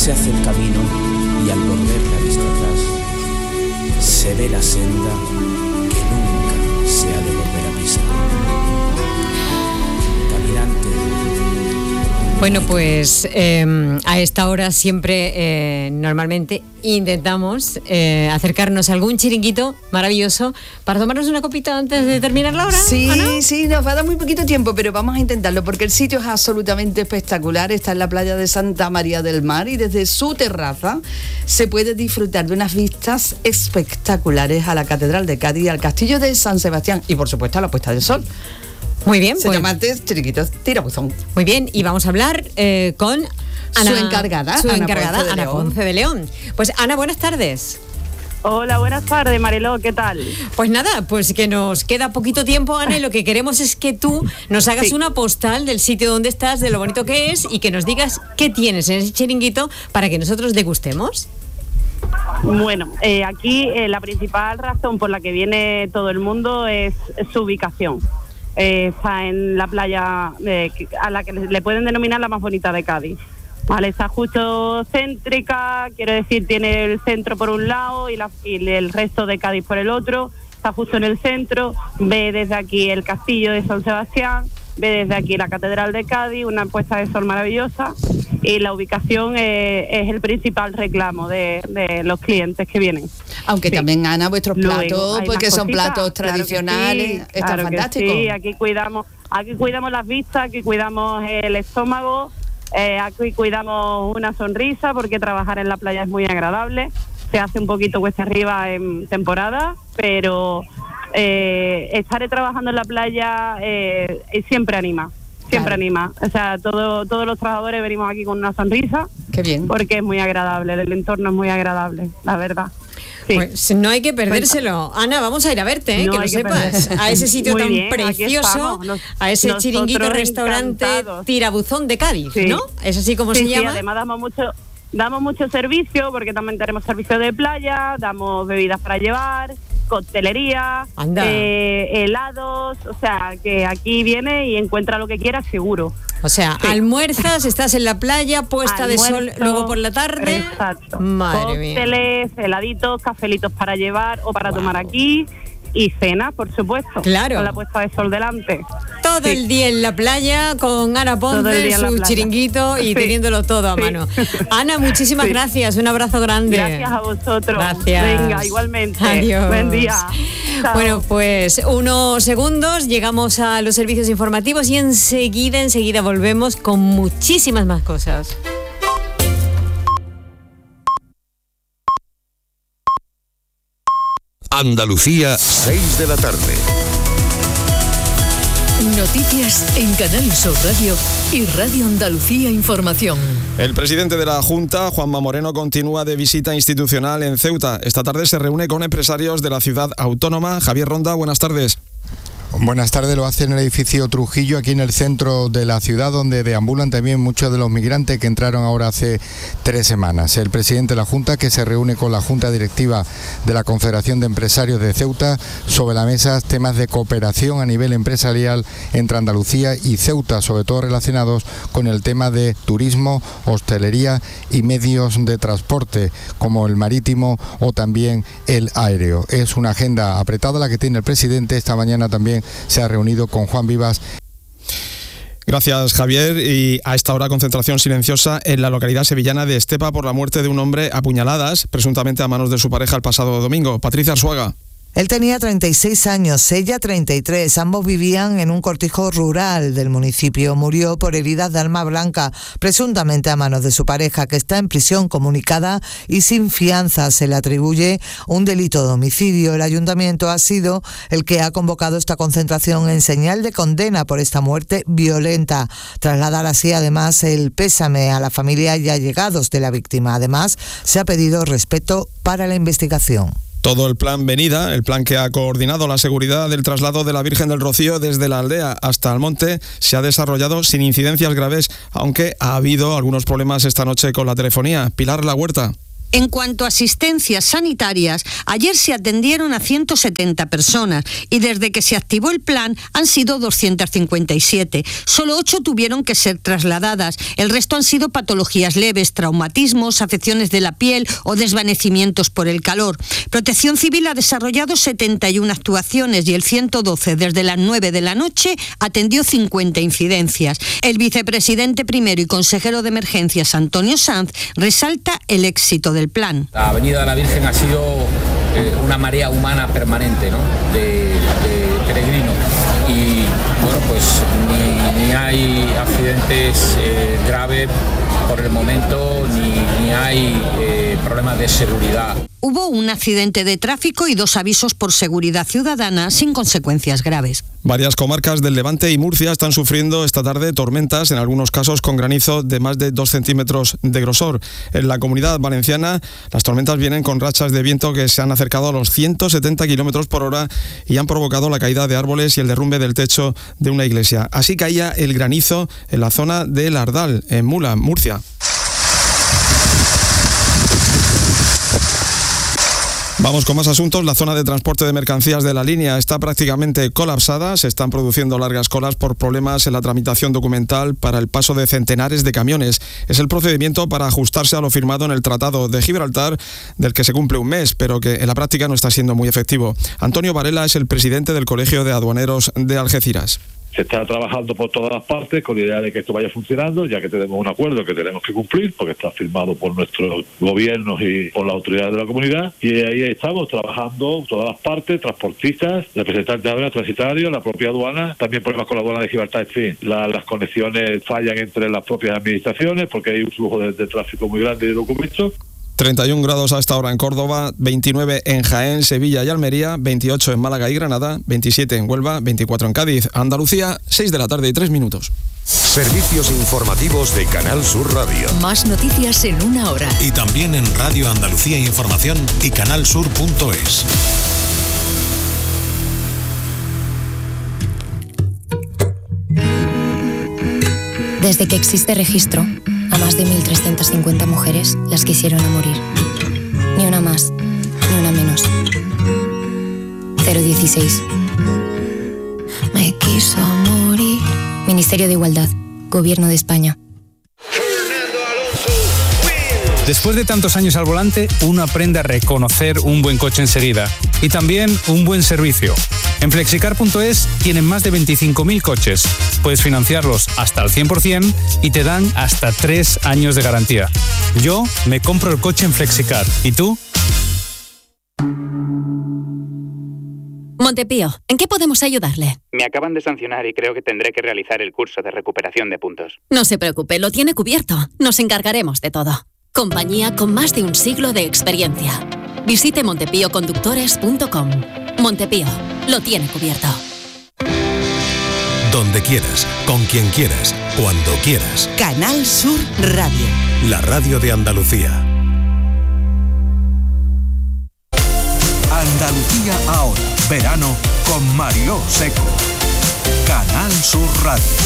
se hace el camino y al volver la vista atrás se ve la senda que nunca se ha de volver a pisar. Caminante. Bueno, pues a esta hora siempre, normalmente, intentamos acercarnos a algún chiringuito maravilloso para tomarnos una copita antes de terminar la hora. Sí, ¿no? sí, nos va a dar muy poquito tiempo, pero vamos a intentarlo porque el sitio es absolutamente espectacular. Está en la playa de Santa María del Mar y desde su terraza se puede disfrutar de unas vistas espectaculares a la Catedral de Cádiz, al Castillo de San Sebastián y, por supuesto, a la puesta del sol. Muy bien. Se llama antes Chiringuitos Tirabuzón. Muy bien, y vamos a hablar con Ana, su encargada, Ana Ponce de León. Pues Ana, buenas tardes. Hola, buenas tardes, Mariló, ¿qué tal? Pues nada, pues que nos queda poquito tiempo, Ana, y lo que queremos es que tú nos hagas una postal del sitio donde estás, de lo bonito que es, y que nos digas qué tienes en ese chiringuito para que nosotros degustemos. Bueno, aquí la principal razón por la que viene todo el mundo es su ubicación. Está en la playa a la que le pueden denominar la más bonita de Cádiz. Vale, está justo céntrica, quiero decir, tiene el centro por un lado y el resto de Cádiz por el otro. Está justo en el centro, ve desde aquí el Castillo de San Sebastián, ve desde aquí la Catedral de Cádiz, una puesta de sol maravillosa, y la ubicación es el principal reclamo de los clientes que vienen. Aunque también, Ana, vuestros platos, porque son platos tradicionales, claro están fantásticos. Sí, aquí cuidamos las vistas, aquí cuidamos el estómago, aquí cuidamos una sonrisa, porque trabajar en la playa es muy agradable. Se hace un poquito cuesta arriba en temporada, pero estaré trabajando en la playa siempre anima. Siempre anima. O sea, todos los trabajadores venimos aquí con una sonrisa. Qué bien. Porque es muy agradable, el entorno es muy agradable, la verdad. Sí. Pues no hay que perdérselo. Ana, vamos a ir a verte, que lo sepas. A ese sitio tan precioso, a ese chiringuito restaurante Tirabuzón de Cádiz, sí. ¿No? ¿Es así como se llama? Sí, además damos mucho servicio, porque también tenemos servicio de playa, damos bebidas para llevar, coctelería, helados, o sea, que aquí viene y encuentra lo que quiera seguro. O sea, almuerzas, estás en la playa, puesta de sol, luego por la tarde. Exacto. Madre mía. Cócteles, heladitos, cafelitos para llevar o para tomar aquí. Y cena, por supuesto. Claro. Con la puesta de sol delante. Todo el día en la playa con Ana Ponce, su chiringuito y teniéndolo todo a mano. Ana, muchísimas gracias. Un abrazo grande. Gracias a vosotros. Gracias. Venga, igualmente. Adiós. Buen día. Chao. Bueno, pues unos segundos, llegamos a los servicios informativos y enseguida volvemos con muchísimas más cosas. Andalucía, 6 de la tarde. Noticias en Canal Sur Radio y Radio Andalucía Información. El presidente de la Junta, Juanma Moreno, continúa de visita institucional en Ceuta. Esta tarde se reúne con empresarios de la ciudad autónoma. Javier Ronda, buenas tardes. Buenas tardes, lo hace en el edificio Trujillo, aquí en el centro de la ciudad, donde deambulan también muchos de los migrantes que entraron ahora hace 3 semanas. El presidente de la Junta, que se reúne con la Junta Directiva de la Confederación de Empresarios de Ceuta, sobre la mesa temas de cooperación a nivel empresarial entre Andalucía y Ceuta, sobre todo relacionados con el tema de turismo, hostelería y medios de transporte, como el marítimo o también el aéreo. Es una agenda apretada la que tiene el presidente. Esta mañana también se ha reunido con Juan Vivas. Gracias, Javier. Y a esta hora, concentración silenciosa en la localidad sevillana de Estepa por la muerte de un hombre a puñaladas, presuntamente a manos de su pareja el pasado domingo. Patricia Arzuaga. Él tenía 36 años, ella 33. Ambos vivían en un cortijo rural del municipio. Murió por heridas de arma blanca, presuntamente a manos de su pareja, que está en prisión comunicada y sin fianza. Se le atribuye un delito de homicidio. El ayuntamiento ha sido el que ha convocado esta concentración en señal de condena por esta muerte violenta. Trasladar así, además, el pésame a la familia y allegados de la víctima. Además, se ha pedido respeto para la investigación. Todo el plan Venida, el plan que ha coordinado la seguridad del traslado de la Virgen del Rocío desde la aldea hasta el monte, se ha desarrollado sin incidencias graves, aunque ha habido algunos problemas esta noche con la telefonía. Pilar La Huerta. En cuanto a asistencias sanitarias, ayer se atendieron a 170 personas y desde que se activó el plan han sido 257. Solo 8 tuvieron que ser trasladadas. El resto han sido patologías leves, traumatismos, afecciones de la piel o desvanecimientos por el calor. Protección Civil ha desarrollado 71 actuaciones y el 112 desde las 9 de la noche atendió 50 incidencias. El vicepresidente primero y consejero de Emergencias, Antonio Sanz, resalta el éxito del plan. La Avenida de la Virgen ha sido una marea humana permanente, ¿no?, de peregrinos y bueno, pues ni hay accidentes graves por el momento, ni hay problemas de seguridad. Hubo un accidente de tráfico y 2 avisos por seguridad ciudadana sin consecuencias graves. Varias comarcas del Levante y Murcia están sufriendo esta tarde tormentas, en algunos casos con granizo de más de 2 centímetros de grosor. En la Comunidad Valenciana, las tormentas vienen con rachas de viento que se han acercado a los 170 kilómetros por hora y han provocado la caída de árboles y el derrumbe del techo de una iglesia. Así caía el granizo en la zona del Ardal, en Mula, Murcia. Vamos con más asuntos. La zona de transporte de mercancías de la línea está prácticamente colapsada. Se están produciendo largas colas por problemas en la tramitación documental para el paso de centenares de camiones. Es el procedimiento para ajustarse a lo firmado en el Tratado de Gibraltar, del que se cumple un mes, pero que en la práctica no está siendo muy efectivo. Antonio Varela es el presidente del Colegio de Aduaneros de Algeciras. Se está trabajando por todas las partes con la idea de que esto vaya funcionando, ya que tenemos un acuerdo que tenemos que cumplir, porque está firmado por nuestros gobiernos y por las autoridades de la comunidad, y ahí estamos trabajando todas las partes, transportistas, representantes de aduanas, transitarios, la propia aduana, también problemas con la aduana de Gibraltar, en fin, las conexiones fallan entre las propias administraciones porque hay un flujo de tráfico muy grande de documentos. 31 grados a esta hora en Córdoba, 29 en Jaén, Sevilla y Almería, 28 en Málaga y Granada, 27 en Huelva, 24 en Cádiz. Andalucía, 6 de la tarde y 3 minutos. Servicios informativos de Canal Sur Radio. Más noticias en una hora. Y también en Radio Andalucía Información y canalsur.es. Desde que existe registro, a más de 1.350 mujeres las quisieron a morir. Ni una más, ni una menos. 016. Me quiso morir. Ministerio de Igualdad, Gobierno de España. Después de tantos años al volante, uno aprende a reconocer un buen coche enseguida. Y también un buen servicio. En Flexicar.es tienen más de 25.000 coches. Puedes financiarlos hasta al 100% y te dan hasta 3 años de garantía. Yo me compro el coche en Flexicar. ¿Y tú? Montepío, ¿en qué podemos ayudarle? Me acaban de sancionar y creo que tendré que realizar el curso de recuperación de puntos. No se preocupe, lo tiene cubierto. Nos encargaremos de todo. Compañía con más de un siglo de experiencia. Visite montepíoconductores.com. Montepío, lo tiene cubierto. Donde quieras, con quien quieras, cuando quieras. Canal Sur Radio. La radio de Andalucía. Andalucía ahora. Verano con Mariló Seco. Canal Sur Radio.